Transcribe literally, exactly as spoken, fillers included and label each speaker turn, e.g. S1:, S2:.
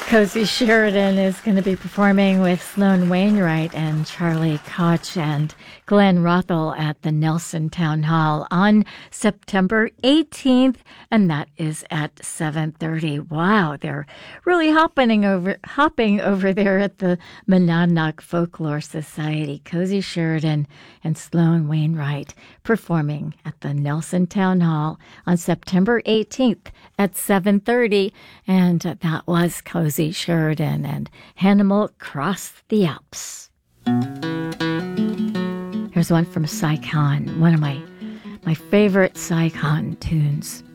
S1: Cozy Sheridan is going to be performing with Sloan Wainwright and Charlie Koch and Glenn Rothel at the Nelson Town Hall on September eighteenth, and that is at seven thirty. Wow, they're really hopping over hopping over there at the Monadnock Folklore Society. Cozy Sheridan and Sloan Wainwright performing at the Nelson Town Hall on September eighteenth at seven thirty, and uh, that was Cozy Sheridan and Hannibal Cross the Alps. Here's one from Cy Khan, one of my my favorite Cy Khan tunes.